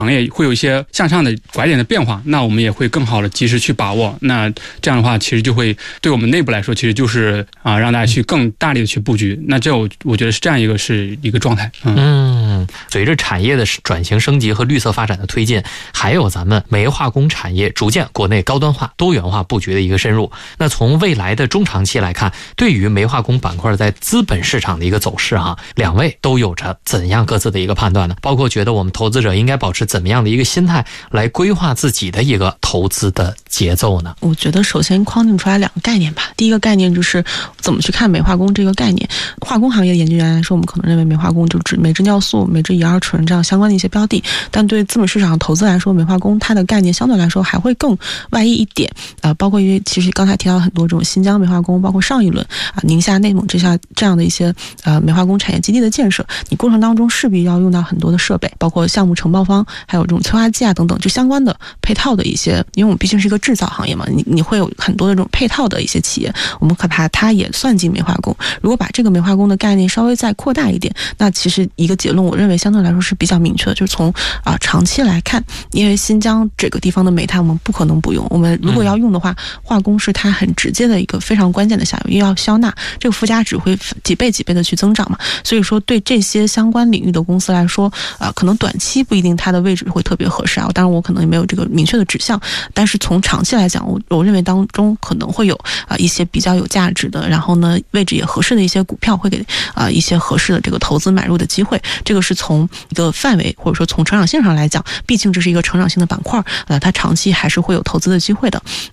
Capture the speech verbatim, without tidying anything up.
行业会有一些向上的拐点的变化，那我们也会更好的及时去把握。那这样的话，其实就会对我们内部来说，其实就是啊，让大家去更大力的去布局。那这我我觉得是这样一个是一个状态。嗯， 嗯随着产业的转型升级和绿色发展的推进，还有咱们煤化工产业逐渐国内高端化、多元化布局的一个深入。那从未来的中长期来看，对于煤化工板块在资本市场的一个走势哈，两位都有着怎样各自的一个判断呢？包括觉得我们投资者应该保持怎么样的一个心态来规划自己的一个投资的节奏呢？ 我觉得首先框定出来两个概念吧。第一个概念就是怎么去看煤化工这个概念。化工行业的研究员来说，我们可能认为煤化工就指煤制尿素、煤制乙二醇这样相关的一些标的，但对资本市场投资来说，煤化工它的概念相对来说还会更外溢一点。呃，包括因为其实刚才提到很多这种新疆煤化工，包括上一轮啊、呃、宁夏、内蒙这下这样的一些呃煤化工产业基地的建设，你过程当中势必要用到很多的设备，包括项目承包方，还有这种催化剂啊等等，就相关的配套的一些，因为我们毕竟是一个制造行业嘛，你你会有很多的这种配套的一些企业，我们可把它也算进煤化工。如果把这个煤化工的概念稍微再扩大一点，那其实一个结论，我认为相对来说是比较明确的，就是从啊、呃、长期来看，因为新疆这个地方的煤炭我们不可能不用，我们如果要用的话，化工是它很直接的一个非常关键的下游，又要消纳，这个附加值会几倍几倍的去增长嘛。所以说对这些相关领域的公司来说，啊、呃、可能短期不一定它的位置会特别合适啊，当然我可能也没有这个明确的指向，但是从长期来讲，我我认为当中可能会有啊、呃、一些比较有价值的，然后呢位置也合适的一些股票会给啊、呃、一些合适的这个投资买入的机会。这个是从一个范围或者说从成长性上来讲，毕竟这是一个成长性的板块，呃它长期还是会有投资的机会的。